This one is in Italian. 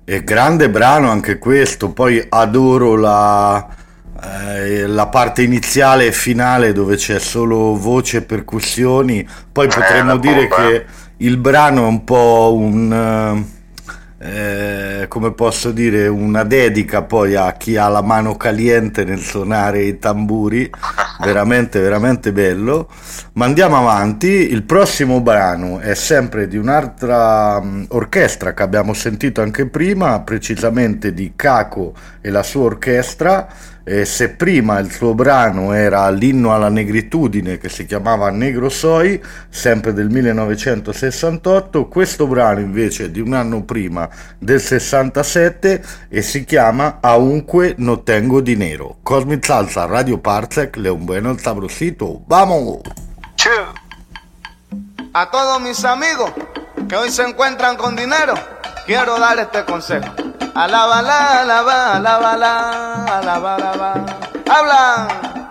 E grande brano anche questo, poi adoro la parte iniziale e finale dove c'è solo voce e percussioni, poi La potremmo dire bomba, che il brano è un po' come posso dire, una dedica poi a chi ha la mano caliente nel suonare i tamburi, veramente, veramente bello. Ma andiamo avanti, il prossimo brano è sempre di un'altra orchestra che abbiamo sentito anche prima, precisamente di Caco e la sua orchestra. E se prima il suo brano era l'inno alla negritudine che si chiamava Negro Soy, sempre del 1968, questo brano invece è di un anno prima, del 67, e si chiama Aunque no tengo dinero. Cosmic Salsa, Radio Parsec, Leon Bueno, el Sabrosito. ¡Vamos! che. A todos mis amigos que hoy se encuentran con dinero, quiero dar este consejo. Alaba, alaba, alaba, alaba, alaba. Hablan.